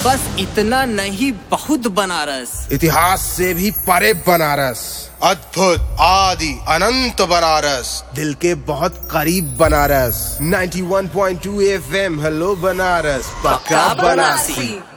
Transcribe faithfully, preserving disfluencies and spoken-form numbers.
बस इतना नहीं, बहुत बनारस। इतिहास से भी परे बनारस, अद्भुत आदि अनंत बनारस, दिल के बहुत करीब बनारस। नाइंटी वन point two F M, hello Banaras, पक्का बनारसी।